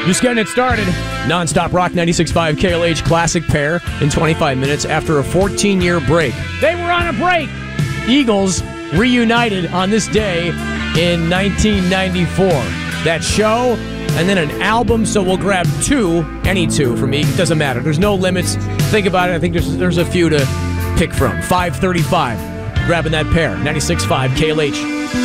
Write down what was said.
Just getting it started. Non-stop rock 96.5 KLH classic pair in 25 minutes after a 14-year break. They were on a break. Eagles reunited on this day in 1994. That show and then an album, so we'll grab two, any two from me. It doesn't matter. There's no limits. Think about it. I think there's a few to pick from. 535. Grabbing that pair. 96.5 KLH.